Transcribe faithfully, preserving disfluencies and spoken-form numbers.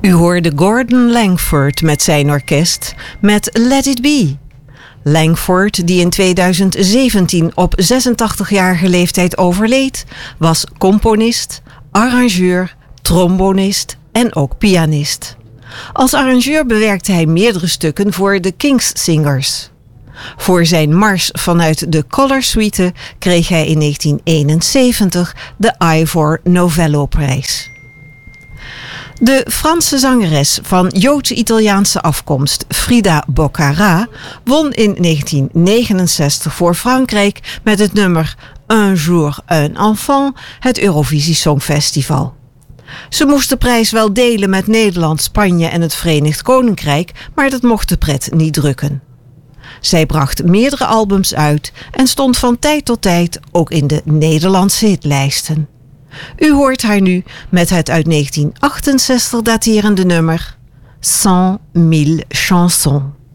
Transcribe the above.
U hoorde Gordon Langford met zijn orkest met Let It Be. Langford, die in tweeduizend zeventien op zesentachtigjarige leeftijd overleed, was componist, arrangeur, trombonist en ook pianist. Als arrangeur bewerkte hij meerdere stukken voor de King's Singers. Voor zijn mars vanuit de Color Suite kreeg hij in negentien eenenzeventig de Ivor Novello-prijs. De Franse zangeres van Joods-Italiaanse afkomst Frida Boccara won in negentien negenenzestig voor Frankrijk met het nummer Un jour un enfant het Eurovisie Songfestival. Ze moest de prijs wel delen met Nederland, Spanje en het Verenigd Koninkrijk, maar dat mocht de pret niet drukken. Zij bracht meerdere albums uit en stond van tijd tot tijd ook in de Nederlandse hitlijsten. U hoort haar nu met het uit negentien achtenzestig daterende nummer Cent mille chansons.